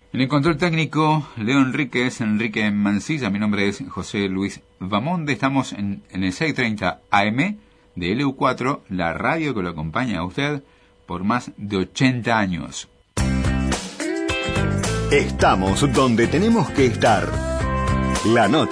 En el control técnico, Leo Enrique Mancilla, mi nombre es José Luis Vamonde, estamos en el 630 AM de LU4, la radio que lo acompaña a usted por más de 80 años. Estamos donde tenemos que estar. La nota.